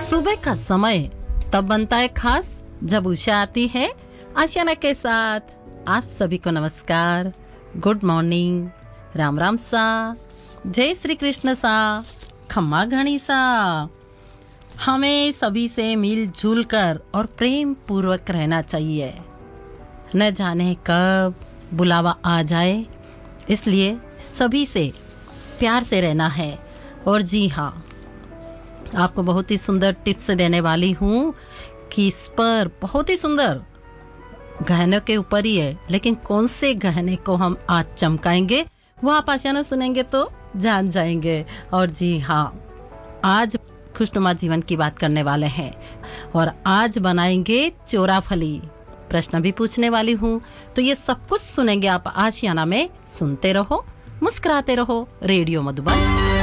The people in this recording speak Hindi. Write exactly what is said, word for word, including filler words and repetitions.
सुबह का समय तब बनता है खास जब उषा आती है आशियाना के साथ। आप सभी को नमस्कार, गुड मॉर्निंग, राम राम सा, जय श्री कृष्ण सा, खम्मा घणी सा। हमें सभी से मिलजुल कर और प्रेम पूर्वक रहना चाहिए। न जाने कब बुलावा आ जाए, इसलिए सभी से प्यार से रहना है। और जी हाँ, आपको बहुत ही सुंदर टिप्स देने वाली हूँ कि इस पर बहुत ही सुंदर गहनों के ऊपर ही है, लेकिन कौन से गहने को हम आज चमकाएंगे वो आप आशियाना सुनेंगे तो जान जाएंगे। और जी हाँ, आज खुशनुमा जीवन की बात करने वाले हैं और आज बनाएंगे चोराफली। प्रश्न भी पूछने वाली हूँ, तो ये सब कुछ सुनेंगे आप आशियाना में। सुनते रहो, मुस्कुराते रहो। रेडियो मधुबन